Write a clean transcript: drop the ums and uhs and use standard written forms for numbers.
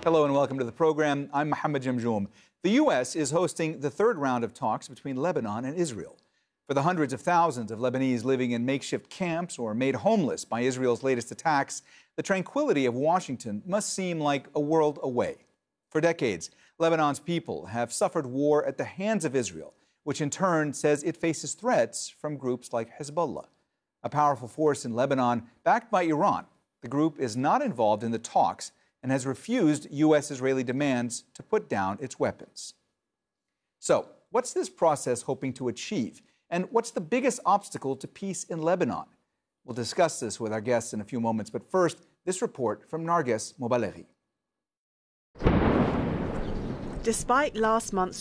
Hello and welcome to the program. I'm Mohammed Jamjoom. The U.S. is hosting the third round of talks between Lebanon and Israel. For the hundreds of thousands of Lebanese living in makeshift camps or made homeless by Israel's latest attacks, the tranquility of Washington must seem like a world away. For decades, Lebanon's people have suffered war at the hands of Israel, which in turn says it faces threats from groups like Hezbollah. A powerful force in Lebanon backed by Iran, the group is not involved in the talks and has refused U.S.-Israeli demands to put down its weapons. So, what's this process hoping to achieve? And what's the biggest obstacle to peace in Lebanon? We'll discuss this with our guests in a few moments, but first, this report from Narges Mobalaghi. Despite last month's